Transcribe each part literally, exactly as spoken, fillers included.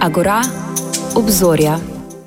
Agora, obzorja.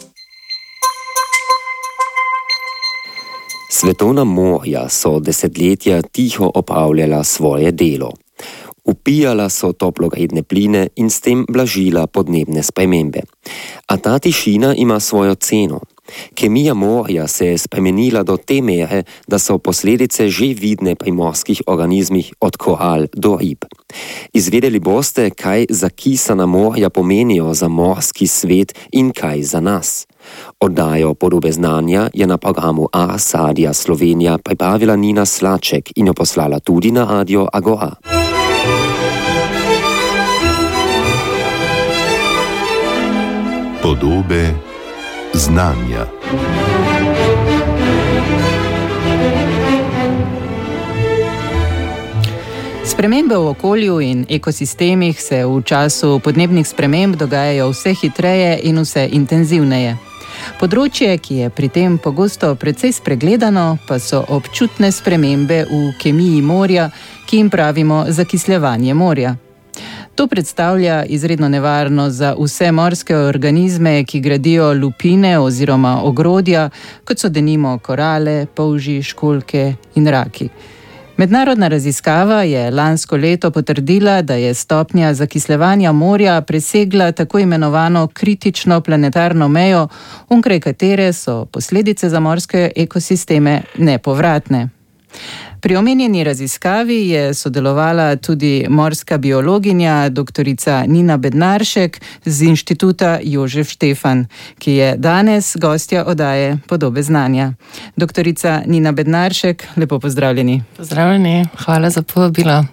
Svetovna morja so desetletja tiho opravljala svoje delo. Upijala so toplogredne pline in s tem blažila podnebne spremembe. A ta tišina ima svojo ceno. Kemija morja se je spremenila do te mere, da so posledice že vidne pri morskih organizmih od koral do rib. Izvedeli boste, kaj zakisana morja pomenijo za morski svet in kaj za nas. Oddajo Podobe znanja je na programu Ars Radia Slovenija pripravila Nina Slaček in jo poslala tudi na Radio Agora. Podobe znanja. Spremembe v okolju in ekosistemih se v času podnebnih sprememb dogajajo vse hitreje in vse intenzivneje. Področje, ki je pri tem pogosto precej spregledano, pa so občutne spremembe v kemiji morja, ki jim pravimo zakisljevanje morja. To predstavlja izredno nevarnost za vse morske organizme, ki gradijo lupine oziroma ogrodja, kot so denimo korale, polži, školjke in raki. Mednarodna raziskava je lansko leto potrdila, da je stopnja zakisljevanja morja presegla tako imenovano kritično planetarno mejo, onkraj katere so posledice za morske ekosisteme nepovratne. Pri omenjeni raziskavi je sodelovala tudi morska biologinja doktorica Nina Bednaršek z Inštituta Jožef Štefan, ki je danes gostja oddaje Podobe znanja. Doktorica Nina Bednaršek, lepo pozdravljeni. Pozdravljeni, hvala za povabilo.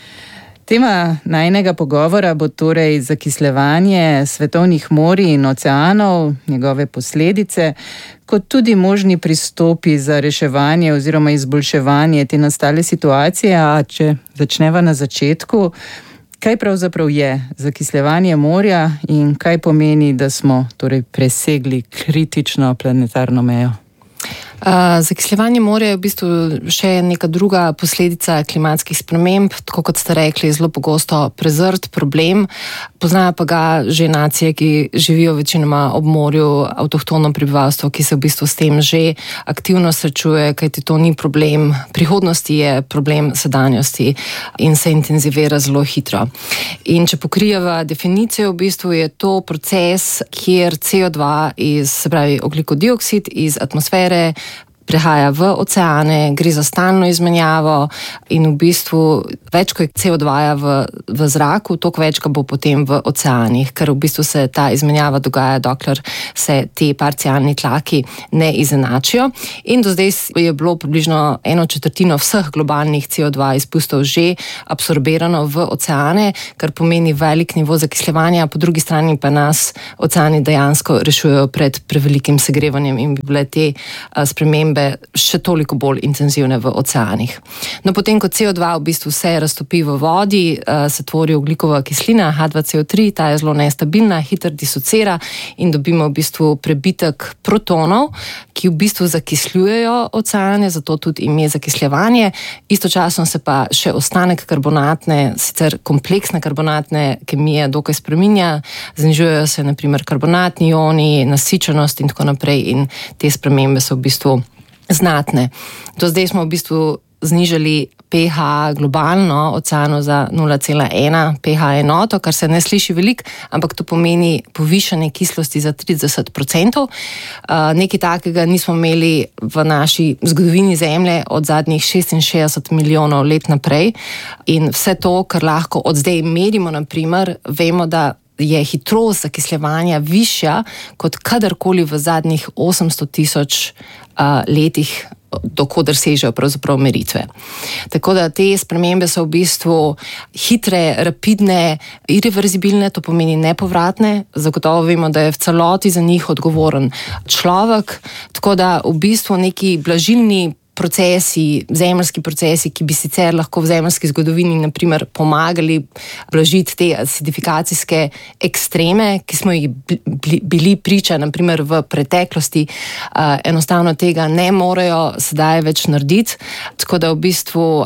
Tema najinega pogovora bo torej zakisljevanje svetovnih morij in oceanov, njegove posledice, kot tudi možni pristopi za reševanje oziroma izboljševanje te nastale situacije. A če začneva na začetku, kaj pravzaprav je zakisljevanje morja in kaj pomeni, da smo torej presegli kritično planetarno mejo? Uh, zakisljevanje morja je v bistvu še neka druga posledica klimatskih sprememb, tako kot ste rekli, zelo pogosto prezrt problem. Poznajo pa ga že nacije, ki živijo večinoma ob morju, avtohtono prebivalstvo, ki se v bistvu s tem že aktivno srečuje, kajti to ni problem prihodnosti, je problem sedanjosti in se intenzivira zelo hitro. In če pokrijeva definicijo, v bistvu je to proces, kjer C O dva iz, se pravi ogljikov dioksid iz atmosfere prehaja v oceane, gre za stalno izmenjavo in v bistvu več, ko je C O dva v, v zraku, toliko več ga bo potem v oceanih, ker v bistvu se ta izmenjava dogaja, dokler se te parcialni tlaki ne izenačijo. In do zdaj je bilo približno eno četrtino vseh globalnih C O dva izpustov že absorbirano v oceane, kar pomeni velik nivo zakisljevanja, po drugi strani pa nas oceani dejansko rešujejo pred prevelikim segrevanjem in bi bile te uh, spremembe še toliko bolj intenzivne v oceanih. No, potem, ko C O dva v bistvu se raztopi v vodi, se tvori ogljikova kislina, H dva C O tri, ta je zelo nestabilna, hitro disocira in dobimo v bistvu prebitek protonov, ki v bistvu zakisljujejo oceane, zato tudi ime zakisljevanje. Istočasno se pa še ostanek karbonatne, sicer kompleksne karbonatne kemije dokaj spreminja, znižujejo se na primer karbonatni ioni, nasičenost in tako naprej in te spremembe so v bistvu znatne. Do zdaj smo v bistvu znižali pH globalno oceanu za nula cela ena pH enoto, kar se ne sliši veliko, ampak to pomeni povišanje kislosti za trideset procentov. Uh, nekaj takega nismo imeli v naši zgodovini Zemlje od zadnjih šestinšestdeset milijonov let naprej. In vse to, kar lahko od zdaj merimo, na primer, vemo, da je hitrost zakisljevanja višja kot kadarkoli v zadnjih osemsto tisoč uh, letih, dokoder sežejo pravzaprav meritve. Tako da te spremembe so v bistvu hitre, rapidne, irreverzibilne, to pomeni nepovratne. Zagotovo vemo, da je v celoti za njih odgovoren človek, tako da v bistvu neki blažilni procesi, zemeljski procesi, ki bi sicer lahko v zemeljski zgodovini naprimer pomagali blažiti te acidifikacijske ekstreme, ki smo jih bili priča naprimer v preteklosti, enostavno tega ne morejo sedaj več narediti, tako da v bistvu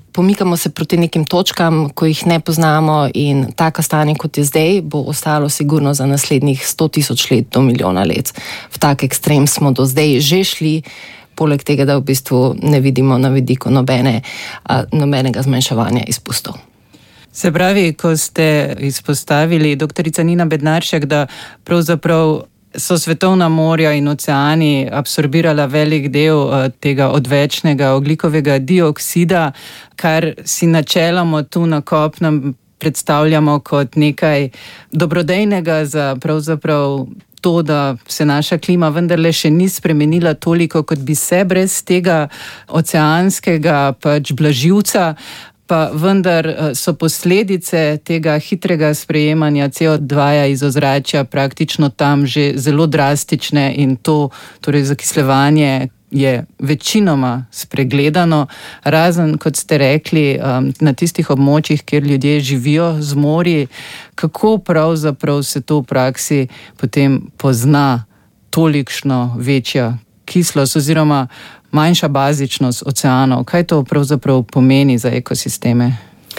pomikamo se proti nekim točkam, ko jih ne poznamo, in taka stanje, kot je zdaj, bo ostalo sigurno za naslednjih sto tisoč let do milijona let. V tak ekstrem smo do zdaj že šli, poleg tega, da v bistvu ne vidimo na vidiku nobene, nobenega zmanjševanja izpustov. Se pravi, ko ste izpostavili, doktorica Nina Bednaršek, da pravzaprav so svetovna morja in oceani absorbirala velik del uh, tega odvečnega ogljikovega dioksida, kar si načeloma tu na kopnem predstavljamo kot nekaj dobrodejnega za pravzaprav to, da se naša klima vendarle še ni spremenila toliko, kot bi se brez tega oceanskega pač blaživca, pa vendar so posledice tega hitrega sprejemanja C O dva iz ozračja praktično tam že zelo drastične in to, torej zakislevanje, je večinoma spregledano, razen, kot ste rekli, na tistih območjih, kjer ljudje živijo z morji. Kako pravzaprav se to v praksi potem pozna tolikšno večja kislost oziroma manjša bazičnost oceanov? Kaj to pravzaprav pomeni za ekosisteme?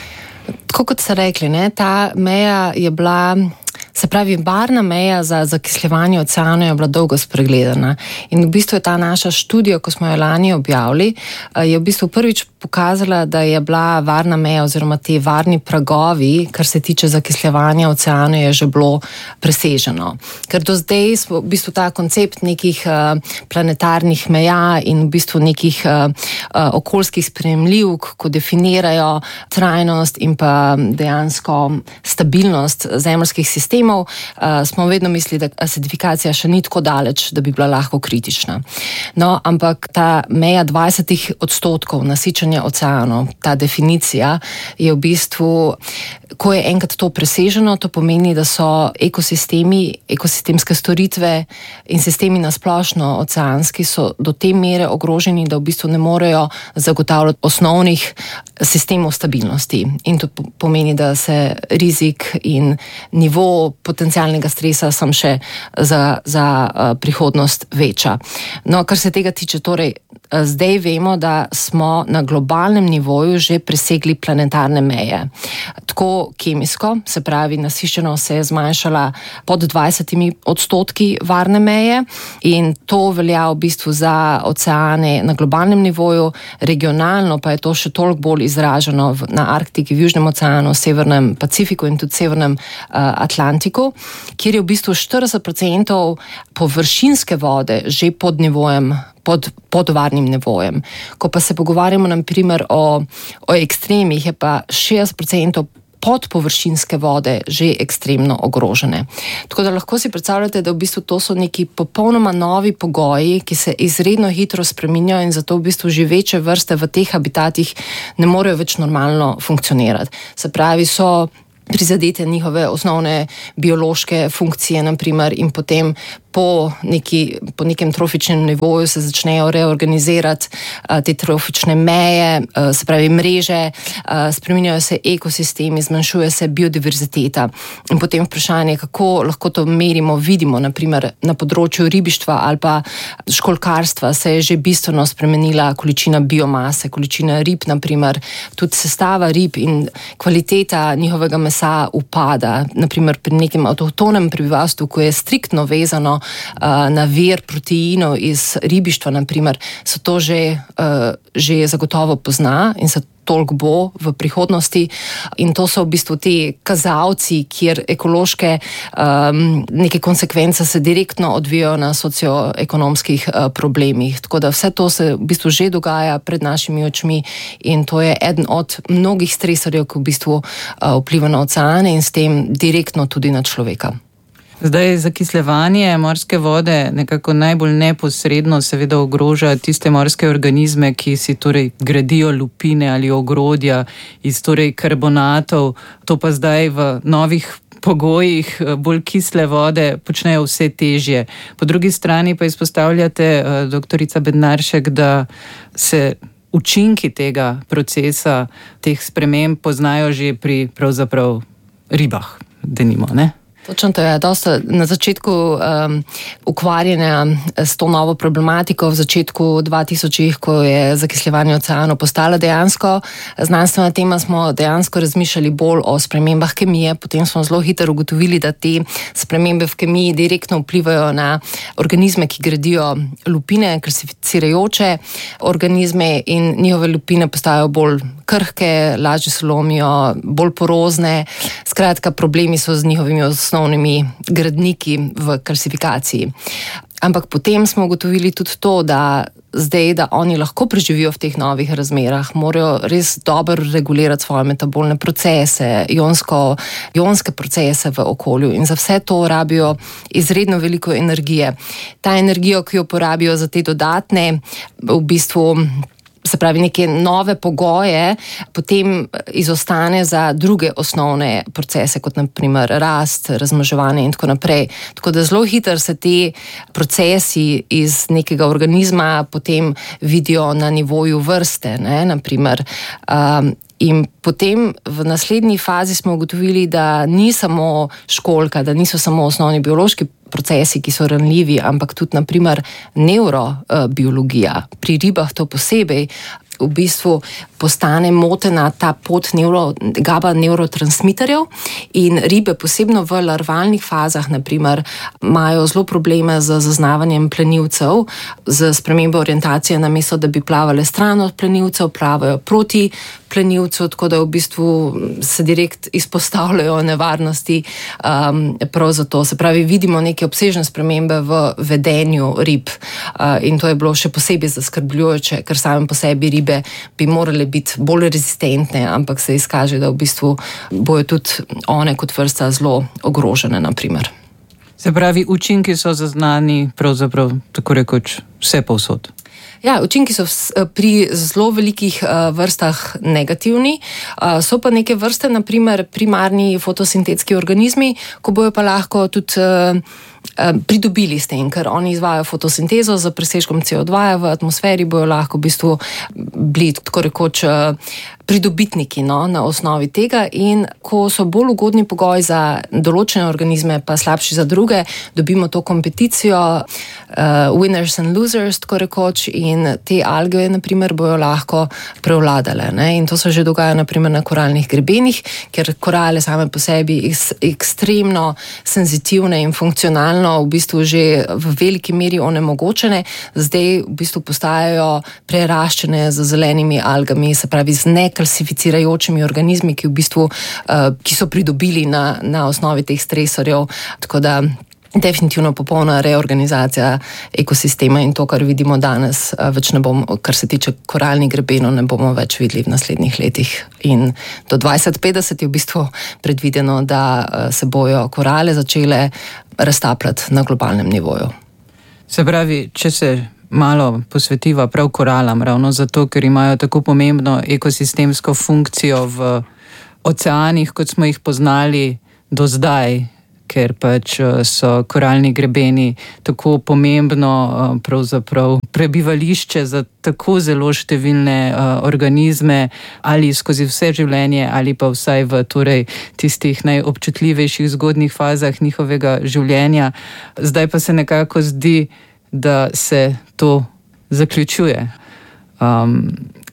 Tako kot ste rekli, ne, ta meja je bila, se pravi, barvna meja za zakisljevanje oceanov je bila dolgo spregledana. In v bistvu je ta naša študija, ko smo jo lani objavili, je v bistvu prvič pokazala, da je bila varna meja oziroma te varni pragovi, kar se tiče zakisljevanja oceanov, je že bilo preseženo. Ker do zdaj smo v bistvu ta koncept nekih uh, planetarnih meja in v bistvu nekih uh, uh, okoljskih sprejemljivk, ko definirajo trajnost in pa dejansko stabilnost zemeljskih sistemov, uh, smo vedno mislili, da acidifikacija še ni tako daleč, da bi bila lahko kritična. No, ampak ta meja dvajset odstotkov nasičenja oceanov, ta definicija je v bistvu, ko je enkrat to preseženo, to pomeni, da so ekosistemi, ekosistemske storitve in sistemi nasplošno oceanski so do te mere ogroženi, da v bistvu ne morejo zagotavljati osnovnih sistemov stabilnosti. In to pomeni, da se rizik in nivo potencialnega stresa sam še za, za uh, prihodnost veča. No, kar se tega tiče, torej, zdaj vemo, da smo na globalnem nivoju že presegli planetarne meje. Tako kemijsko, se pravi, nasičenost se je zmanjšala pod dvajsetimi odstotki varne meje in to velja v bistvu za oceane na globalnem nivoju, regionalno pa je to še toliko bolj izraženo na Arktiki, v Južnem oceanu, Severnem Pacifiku in tudi Severnem uh, Atlantiku, kjer je v bistvu štirideset procentov površinske vode že pod nivojem Pod, pod varnim nivojem. Ko pa se pogovarjamo na primer o, o ekstremih, je pa šestdeset procentov podpovršinske vode že ekstremno ogrožene. Tako da lahko si predstavljate, da v bistvu to so neki popolnoma novi pogoji, ki se izredno hitro spreminjajo in zato v bistvu živeče vrste v teh habitatih ne morejo več normalno funkcionirati. Se pravi, so prizadete njihove osnovne biološke funkcije, naprimer, in potem po, neki, po nekem trofičnem nivoju se začnejo reorganizirati uh, te trofične meje, uh, se pravi mreže, uh, spreminjajo se ekosistemi, zmanjšuje se biodiverziteta. In potem vprašanje, kako lahko to merimo, vidimo, naprimer na področju ribištva ali pa školjkarstva se je že bistveno spremenila količina biomase, količina rib, naprimer, tudi sestava rib in kvaliteta njihovega mesa upada. Naprimer pri nekem avtohtonem prebivalstvu, ko je striktno vezano na vir proteinov iz ribištva, naprimer, so to že, uh, že zagotovo pozna in se toliko bo v prihodnosti. In to so v bistvu te kazalci, kjer ekološke um, neke konsekvence se direktno odvijajo na socioekonomskih uh, problemih. Tako da vse to se v bistvu že dogaja pred našimi očmi in to je eden od mnogih stresorjev, ki v bistvu uh, vpliva na oceane in s tem direktno tudi na človeka. Zdaj, zakislevanje morske vode nekako najbolj neposredno seveda ogroža tiste morske organizme, ki si torej gradijo lupine ali ogrodja iz torej karbonatov. To pa zdaj v novih pogojih bolj kisle vode počnejo vse težje. Po drugi strani pa izpostavljate, doktorica Bednaršek, da se učinki tega procesa, teh sprememb poznajo že pri pravzaprav ribah, denimo, ne? Točno to je. Dosta na začetku um, ukvarjanja s to novo problematiko, v začetku dvatisočih, ko je zakisljevanje oceanov postala dejansko znanstvena tema, smo dejansko razmišljali bolj o spremembah kemije. Potem smo zelo hitro ugotovili, da te spremembe v kemiji direktno vplivajo na organizme, ki gradijo lupine, kalsificirajoče organizme, in njihove lupine postajajo bolj krhke, lažje se lomijo, bolj porozne. Skratka, problemi so z njihovimi osnovnimi gradniki v kalsifikaciji. Ampak potem smo ugotovili tudi to, da zdaj, da oni lahko preživijo v teh novih razmerah, morajo res dobro regulirati svoje metabolne procese, ionsko, ionske procese v okolju, in za vse to rabijo izredno veliko energije. Ta energijo, ki jo porabijo za te dodatne, v bistvu, se pravi neke nove pogoje, potem izostane za druge osnovne procese, kot na primer rast, razmnoževanje in tako naprej. Tako da zelo hitro se te procesi iz nekega organizma potem vidijo na nivoju vrste, ne, na primer. Um, In potem v naslednji fazi smo ugotovili, da ni samo školjka, da niso samo osnovni biološki procesi, ki so ranljivi, ampak tudi na primer neurobiologija. Pri ribah to posebej v bistvu postane motena ta pot neuro, GABA neurotransmiterjev, in ribe posebno v larvalnih fazah na primer imajo zelo probleme z zaznavanjem plenilcev, z spremembo orientacije, namesto da bi plavale stran od plenilcev, plavajo proti plenilcu, tako da v bistvu se direkt izpostavljajo nevarnosti um, prav zato. Se pravi, vidimo neke obsežne spremembe v vedenju rib, uh, in to je bilo še posebej zaskrbljujoče, ker same po sebi ribe bi morale biti bolj rezistentne, ampak se izkaže, da v bistvu bojo tudi one kot vrsta zelo ogrožene, na primer. Se pravi, učinki so zaznani pravzaprav tako rekoč vse povsod. Ja, učinki so pri zelo velikih vrstah negativni, so pa neke vrste, na primer primarni fotosintetski organizmi, ko bojo pa lahko tudi pridobili s tem, ker oni izvajajo fotosintezo z presežkom C O dva v atmosferi, bojo lahko v bistvu bili tako rekoč pridobitniki, no, na osnovi tega, in ko so bolj ugodni pogoji za določene organizme, pa slabši za druge, dobimo to kompeticijo uh, winners and losers, tako rekoč, in te alge, na primer, bojo lahko prevladale, ne? In to se že dogaja na primer na koralnih grebenih, ker korale same po sebi eks, ekstremno senzitivne in funkcionalno v bistvu že v veliki meri onemogočene, zdaj v bistvu postajajo preraščene z zelenimi algami, se pravi z nekalsificirajočimi organizmi, ki v bistvu, uh, ki so pridobili na, na osnovi teh stresorjev, tako da definitivno popolna reorganizacija ekosistema, in to, kar vidimo danes, več ne bomo, kar se tiče koralnih grebenov, ne bomo več videli v naslednjih letih. In do dvajset petdeset je v bistvu predvideno, da se bojo korale začele raztapljati na globalnem nivoju. Se pravi, če se malo posvetiva prav koralam, ravno zato, ker imajo tako pomembno ekosistemsko funkcijo v oceanih, kot smo jih poznali do zdaj, ker pač so koralni grebeni tako pomembno pravzaprav prebivališče za tako zelo številne uh, organizme, ali skozi vse življenje, ali pa vsaj v torej, tistih najobčutljivejših zgodnjih fazah njihovega življenja. Zdaj pa se nekako zdi, da se to zaključuje. Um,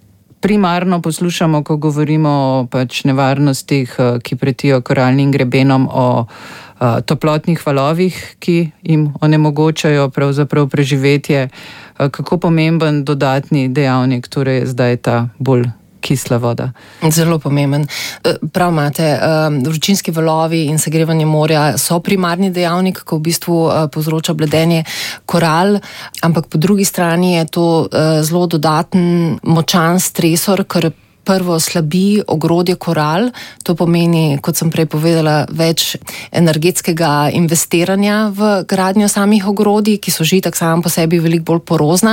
primarno poslušamo, ko govorimo o pač nevarnostih, ki pretijo koralnim grebenom, o uh, toplotnih valovih, ki jim onemogočajo pravzaprav preživetje. Uh, kako pomemben dodatni dejavnik torej je zdaj ta bolj kisla voda? Zelo pomemben. Prav imate, vročinski valovi in segrevanje morja so primarni dejavnik, ko v bistvu povzroča bledenje koral, ampak po drugi strani je to zelo dodaten, močan stresor, ker prvo slabi ogrodje koral, to pomeni, kot sem prej povedala, več energetskega investiranja v gradnjo samih ogrodij, ki so že tak sam po sebi veliko bolj porozna,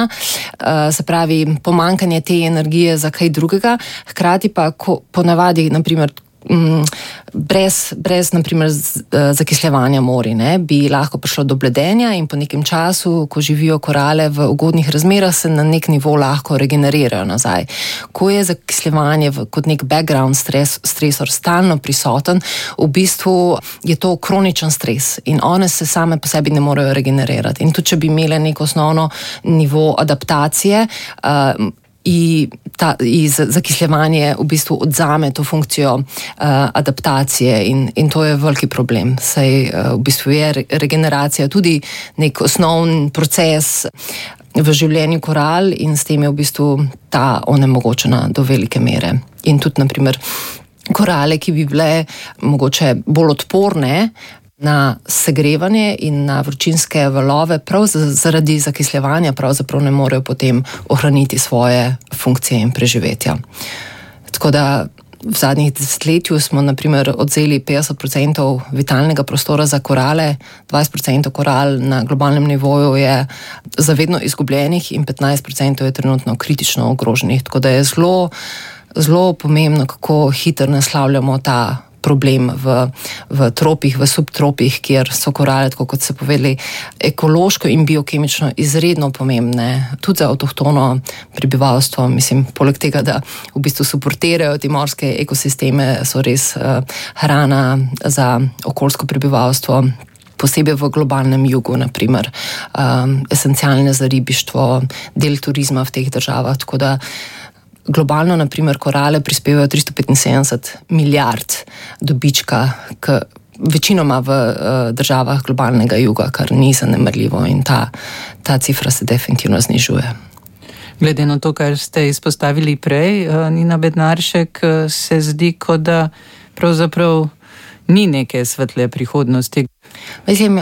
se pravi pomanjkanje te energije za kaj drugega, hkrati pa ko, ponavadi, na primer, brez, brez naprimer zakisljevanja morij, ne, bi lahko prišlo do bledenja in po nekem času, ko živijo korale v ugodnih razmerah, se na nek nivo lahko regenerirajo nazaj. Ko je zakisljevanje kot nek background stres, stresor stalno prisoten, v bistvu je to kroničen stres in one se same po sebi ne morejo regenerirati. In tudi, če bi imele nek osnovno nivo adaptacije, uh, I, ta, i zakisljevanje v bistvu odzame to funkcijo uh, adaptacije in, in to je veliki problem. Saj uh, v bistvu je regeneracija tudi nek osnovni proces v življenju koral in s tem je v bistvu ta onemogočena do velike mere. In tudi, naprimer, korale, ki bi bile mogoče bolj odporne na segrevanje in na vročinske valove, prav zaradi zakisljevanja pravzaprav ne morejo potem ohraniti svoje funkcije in preživetja. Tako da v zadnjih desetletju smo naprimer odzeli petdeset procentov vitalnega prostora za korale, dvajset procentov koral na globalnem nivoju je zavedno izgubljenih in petnajst procentov je trenutno kritično ogroženih. Tako da je zelo, zelo pomembno, kako hitro naslavljamo ta problem v, v tropih, v subtropih, kjer so korale, tako kot se povedali, ekološko in biokemično izredno pomembne, tudi za avtohtono prebivalstvo. Mislim, poleg tega, da v bistvu suportirajo te morske ekosisteme, so res uh, hrana za okoljsko prebivalstvo, posebej v globalnem jugu, naprimer, um, esencialne za ribištvo, del turizma v teh državah, tako da globalno, naprimer, korale prispevajo tristo petinsedemdeset milijard dobička, k, večinoma v uh, državah globalnega juga, kar ni zanemarljivo in ta, ta cifra se definitivno znižuje. Glede na to, kar ste izpostavili prej, uh, Nina Bednaršek, uh, se zdi, kot da pravzaprav ni neke svetle prihodnosti. Mislim,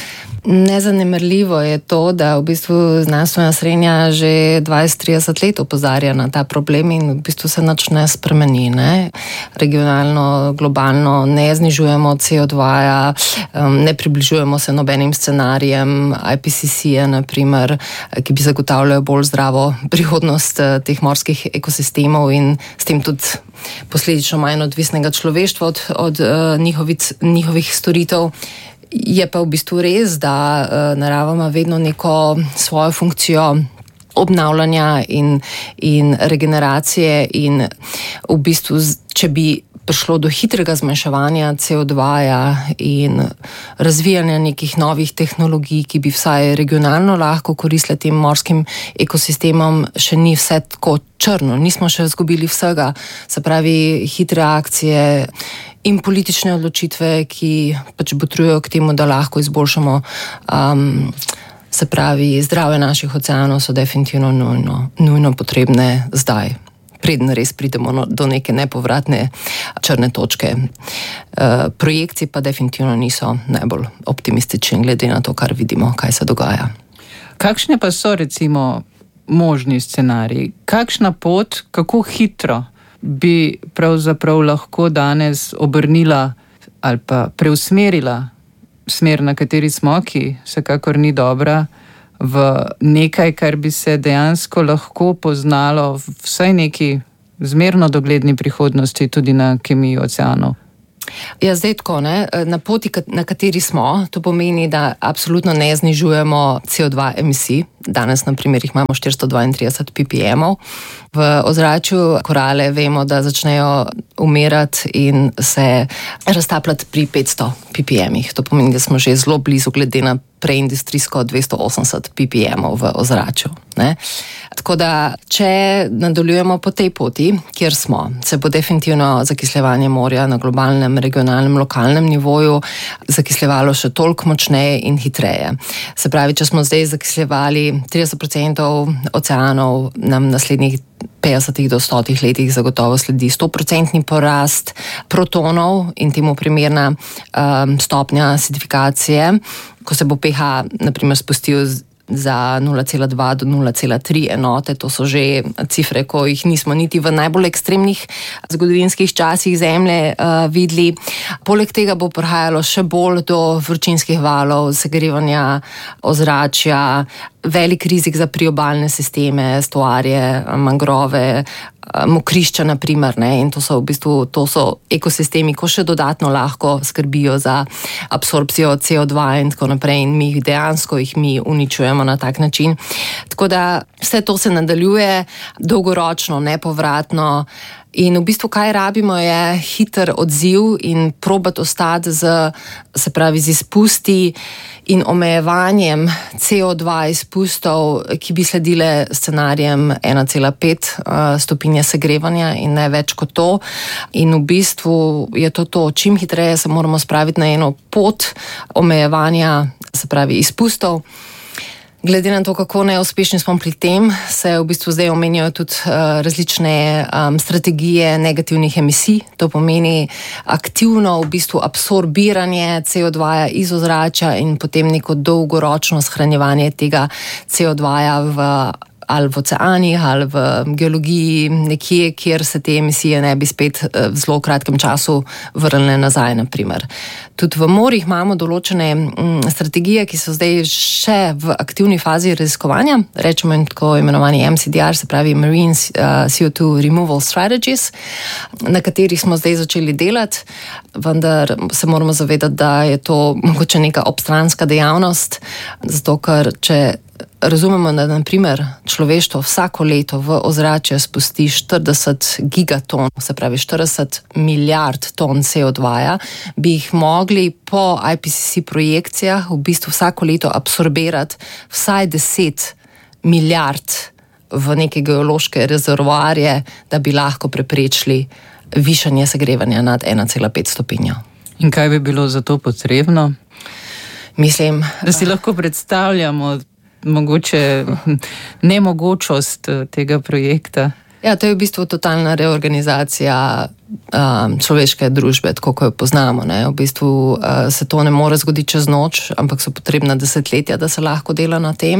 nezanemarljivo je to, da v bistvu znanstvena srednja že dvajset trideset let opozarja na ta problem in v bistvu se nič ne spremeni. Ne? Regionalno, globalno ne znižujemo C O dva, ne približujemo se nobenim scenarijem I P C C-ja, naprimer, ki bi zagotavljajo bolj zdravo prihodnost teh morskih ekosistemov in s tem tudi posledično manj odvisnega človeštva od, od uh, njihovih, njihovih storitev. Je pa v bistvu res, da uh, narava ima vedno neko svojo funkcijo obnavljanja in, in regeneracije in v bistvu, če bi prišlo do hitrega zmanjševanja C O dva in razvijanja nekih novih tehnologij, ki bi vsaj regionalno lahko koristile tem morskim ekosistemom, še ni vse tako črno. Nismo še izgubili vsega. Se pravi, hitre akcije in politične odločitve, ki pač botrujejo k temu, da lahko izboljšamo um, se pravi, zdravje naših oceanov so definitivno nujno, nujno potrebne zdaj. Preden res pridemo do neke nepovratne črne točke. E, projekcije pa definitivno niso najbolj optimistični glede na to, kar vidimo, kaj se dogaja. Kakšne pa so recimo možni scenariji? Kakšna pot, kako hitro bi pravzaprav lahko danes obrnila ali pa preusmerila smer, na kateri smo, ki vsekakor ni dobra, v nekaj, kar bi se dejansko lahko poznalo v vsaj neki zmerno dogledni prihodnosti tudi na kemiji oceanov? Ja, zdaj tako, ne? Na poti, na kateri smo, to pomeni, da absolutno ne znižujemo C O dva emisij. Danes, na primer, jih imamo štiristo dvaintrideset ppm. V ozračju korale vemo, da začnejo umirati in se raztapljati pri petsto ppm. To pomeni, da smo že zelo blizu glede na preindustrijsko dvesto osemdeset ppm v ozračju. Ne? Tako da, če nadaljujemo po tej poti, kjer smo, se bo definitivno zakisljevanje morja na globalnem, regionalnem, lokalnem nivoju zakisljevalo še toliko močneje in hitreje. Se pravi, če smo zdaj zakisljevali trideset procentov oceanov, nam naslednjih petdesetih do stotih letih zagotovo sledi sto procentni porast protonov in temu primerna um, stopnja acidifikacije, ko se bo pH naprimer spustil za nula cela dva do nula cela tri enote, to so že cifre, ko jih nismo niti v najbolj ekstremnih zgodovinskih časih Zemlje uh, videli. Poleg tega bo prihajalo še bolj do vročinskih valov, segrevanja ozračja, velik rizik za priobalne sisteme, estuarje, mangrove, mokrišča, naprimer, ne, in to so v bistvu to so ekosistemi, ko še dodatno lahko skrbijo za absorpcijo C O dva in tako naprej, in mi jih dejansko jih mi uničujemo na tak način. Tako da vse to se nadaljuje dolgoročno, nepovratno. In v bistvu, kaj rabimo, je hiter odziv in probati ostati z, se pravi, z izpusti in omejevanjem C O dva izpustov, ki bi sledile scenarijem ena cela pet stopinje segrevanja in ne več kot to. In v bistvu je to to, čim hitreje se moramo spraviti na eno pot omejevanja, se pravi, izpustov. Glede na to, kako neuspešni smo pri tem, se v bistvu zdaj omenjajo tudi uh, različne um, strategije negativnih emisij. To pomeni aktivno v bistvu absorbiranje C O dva iz ozračja in potem neko dolgoročno shranjevanje tega C O dva v ali v oceanih, ali v geologiji, nekje, kjer se te emisije ne bi spet v zelo kratkem času vrnile nazaj, naprimer. Tudi v morjih imamo določene m, strategije, ki so zdaj še v aktivni fazi raziskovanja, rečemo in tako imenovani M C D R, se pravi Marine uh, C O dva Removal Strategies, na katerih smo zdaj začeli delati, vendar se moramo zavedati, da je to mogoče neka obstranska dejavnost, zato ker če razumemo, da na primer človeštvo vsako leto v ozračje spusti štirideset gigaton, se pravi štirideset milijard ton C O dva, bi jih mogli po I P C C projekcijah v bistvu vsako leto absorbirati vsaj deset milijard v neke geološke rezervoarje, da bi lahko preprečili višanje segrevanja nad ena cela pet stopinjo. In kaj bi bilo za to potrebno? Mislim, da si lahko predstavljamo mogoče nemogočost tega projekta. Ja, to je v bistvu totalna reorganizacija um, človeške družbe, tako kot jo poznamo. Ne. V bistvu uh, se to ne more zgoditi čez noč, ampak so potrebna desetletja, da se lahko dela na tem.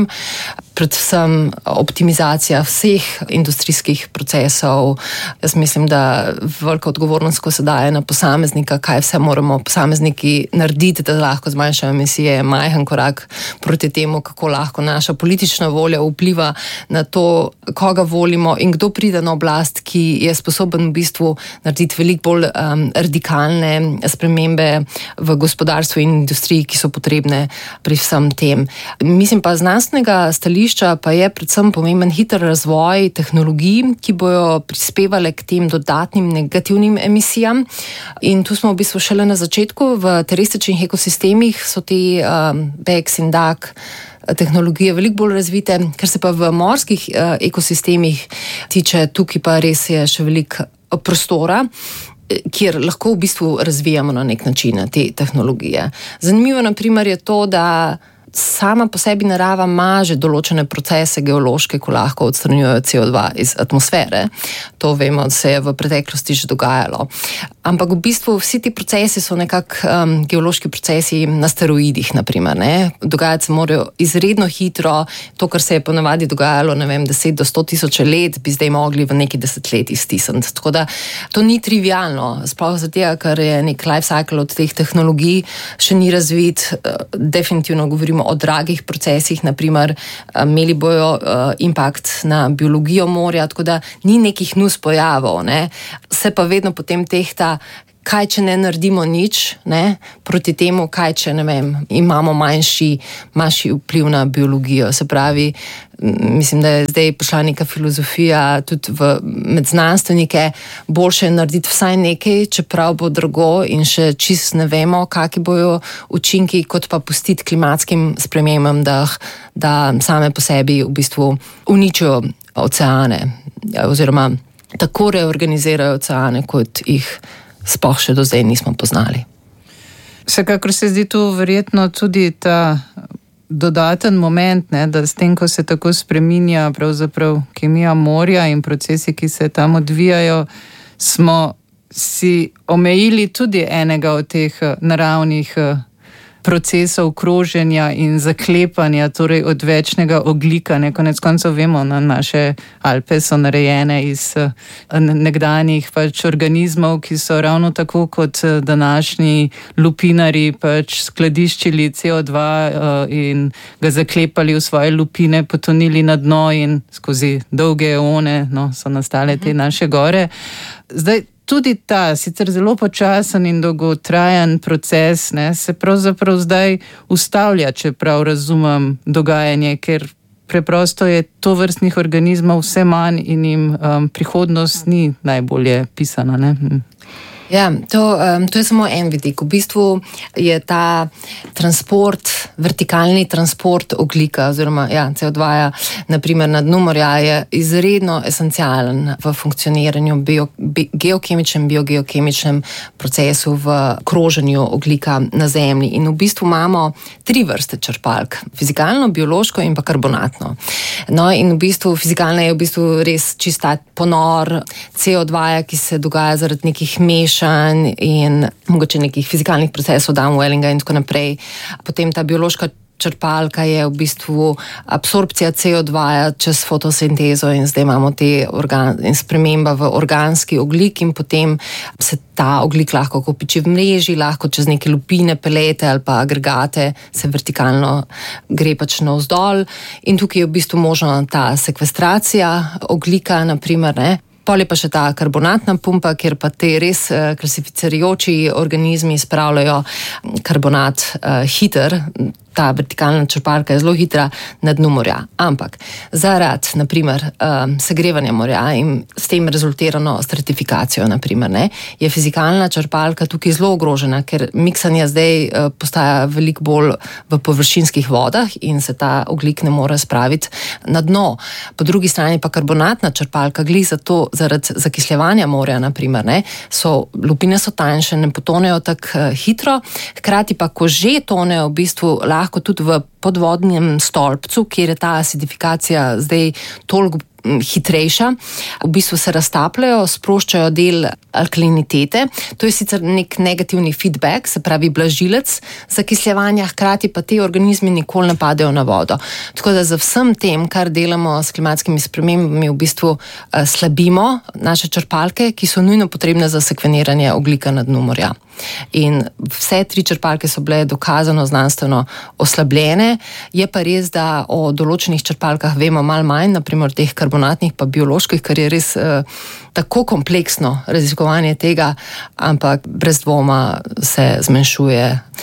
Predvsem optimizacija vseh industrijskih procesov. Jaz mislim, da velika odgovornost, ko se daje na posameznika, kaj vse moramo posamezniki narediti, da lahko zmanjšajo emisije, je majhen korak proti temu, kako lahko naša politična volja vpliva na to, koga volimo in kdo pride na oblast, ki je sposoben v bistvu narediti veliko bolj um, radikalne spremembe v gospodarstvu in industriji, ki so potrebne pri vsem tem. Mislim pa znanstvenega stališča pa je predvsem pomemben hiter razvoj tehnologij, ki bojo prispevale k tem dodatnim negativnim emisijam. In tu smo v bistvu šele na začetku. V terrestričnih ekosistemih so te um, B E X in D A C tehnologije veliko bolj razvite, ker se pa v morskih uh, ekosistemih tiče, tukaj pa res je še veliko prostora, kjer lahko v bistvu razvijamo na nek način te tehnologije. Zanimivo na primer je to, da sama po sebi narava ima že določene procese geološke, ko lahko odstranjujejo C O dva iz atmosfere. To vemo, da se je v preteklosti že dogajalo. Ampak v bistvu vsi ti procesi so nekako um, geološki procesi na steroidih, naprimer. Ne? Dogajati se morajo izredno hitro. To, kar se je ponavadi dogajalo, ne vem, deset do sto tisoč let, bi zdaj mogli v neki desetletji stisniti. Tako da to ni trivialno. Sploh zato, ker je nek life cycle od teh tehnologij še ni razvit. Definitivno govorimo o dragih procesih, naprimer, imeli bojo uh, impact na biologijo morja, tako da ni nekih nus pojavov, ne. Se pa vedno potem tehta, kaj če ne naredimo nič, ne, proti temu, kaj če, ne vem, imamo manjši, manjši vpliv na biologijo. Se pravi, mislim, da je zdaj prišla neka filozofija tudi v, med znanstvenike, boljše je narediti vsaj nekaj, čeprav bo drago in še čist ne vemo, kakšni bojo učinki, kot pa pustiti klimatskim spremembam, da, da same po sebi v bistvu uničijo oceane, oziroma tako reorganizirajo oceane, kot jih sploh še do zdaj nismo poznali. Vsekakor se zdi tu verjetno tudi ta dodaten moment, ne, da s tem, ko se tako spreminja pravzaprav kemija morja in procesi, ki se tam odvijajo, smo si omejili tudi enega od teh naravnih procesov kroženja in zaklepanja, torej odvečnega ogljika. Ne, konec koncev vemo, na naše Alpe so narejene iz nekdanjih pač organizmov, ki so ravno tako kot današnji lupinari pač skladiščili C O dva in ga zaklepali v svoje lupine, potonili na dno in skozi dolge eone no, so nastale te naše gore. Zdaj, tudi ta, sicer zelo počasen in dolgotrajen proces, ne, se pravzaprav zdaj ustavlja, če prav razumem dogajanje, ker preprosto je tovrstnih organizmov vse manj in jim um, prihodnost ni najbolje pisana. Ne? Ja, to, um, to je samo en vidik. V bistvu je ta transport, vertikalni transport ogljika oziroma ja, C O dva ja, naprimer na dnu morja je izredno esencialen v funkcioniranju bio, bi, geokemičnem, biogeokemičnem procesu v kroženju ogljika na Zemlji. In v bistvu imamo tri vrste črpalk. Fizikalno, biološko in pa karbonatno. No in v bistvu fizikalna je v bistvu res čista ponor C O dva, ki se dogaja zaradi nekih meš in mogoče nekih fizikalnih procesov, downwellinga in tako naprej. Potem ta biološka črpalka je v bistvu absorpcija C O dva čez fotosintezo in zdaj imamo te organ, in sprememba v organski ogljik in potem se ta ogljik lahko kopiči v mreži, lahko čez neke lupine, pelete ali pa agregate se vertikalno gre pač navzdol in tukaj je v bistvu možna ta sekvestracija ogljika, naprimer, ne. Pol je pa še ta karbonatna pumpa, kjer pa te res uh, klasificirajoči organizmi spravljajo karbonat uh, hiter. Ta vertikalna črpalka je zelo hitra na dnu morja. Ampak zaradi, naprimer, um, segrevanja morja in s tem rezultirano stratifikacijo, naprimer, ne, je fizikalna črpalka tukaj zelo ogrožena, ker miksanje zdaj uh, postaja veliko bolj v površinskih vodah in se ta ogljik ne more spraviti na dno. Po drugi strani pa karbonatna črpalka glih zato zaradi zakisljevanja morja, naprimer, ne, so, lupine so tanjše, ne potonejo tako uh, hitro, hkrati pa, ko že tonejo, v bistvu lahko lahko tudi v podvodnem stolpcu, kjer je ta acidifikacija zdaj toliko hitrejša, v bistvu se raztapljajo, sproščajo del alkalinitete. To je sicer nek negativni feedback, se pravi blažilec zakisljevanja, hkrati pa te organizmi nikoli ne padejo na vodo. Tako da za vsem tem, kar delamo s klimatskimi spremembami, v bistvu uh, slabimo naše črpalke, ki so nujno potrebne za sekveniranje ogljika na dnu morja. In vse tri črpalke so bile dokazano znanstveno oslabljene. Je pa res, da o določenih črpalkah vemo malo manj, naprimer teh karbonatnih pa bioloških, kar je res eh, tako kompleksno raziskovanje tega, ampak brez dvoma se zmanjšuje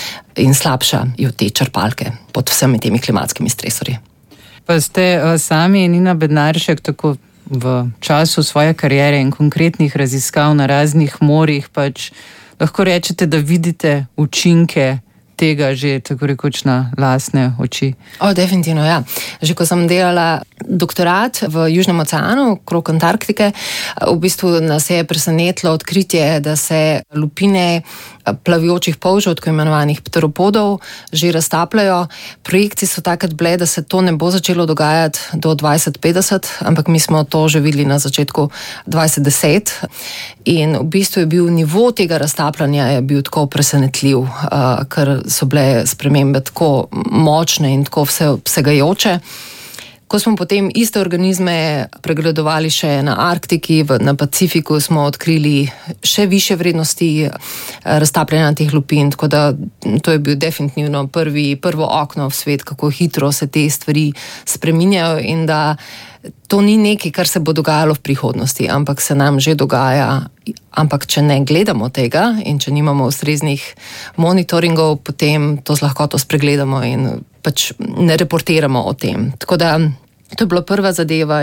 in slabšajo te črpalke pod vsemi temi klimatskimi stresorji. Pa ste uh, sami, Nina Bednaršek, tako v času svoje kariere in konkretnih raziskav na raznih morjih, pač lahko rečete, da vidite učinke tega že tako rekoč na lastne oči? O, definitivno, ja. Že ko sem delala doktorat v Južnem oceanu, okrog Antarktike, v bistvu nas je presenetilo odkritje, da se lupine plavijočih polžev, tako imenovanih pteropodov, že raztapljajo. Projekcije so takrat bile, da se to ne bo začelo dogajati do dvajset petdeset, ampak mi smo to že videli na začetku dvajset deset. In v bistvu je bil nivo tega raztapljanja je bil tako presenetljiv, uh, ker so bile spremembe tako močne in tako vse, vsegajoče. Ko smo potem iste organizme pregledovali še na Arktiki, v, na Pacifiku, smo odkrili še više vrednosti raztapljanja teh lupin, tako da to je bil definitivno prvi, prvo okno v svet, kako hitro se te stvari spreminjajo in da to ni nekaj, kar se bo dogajalo v prihodnosti, ampak se nam že dogaja. Ampak če ne gledamo tega in če nimamo ustreznih monitoringov, potem to z lahkoto spregledamo in pač ne reportiramo o tem. Tako da to je bila prva zadeva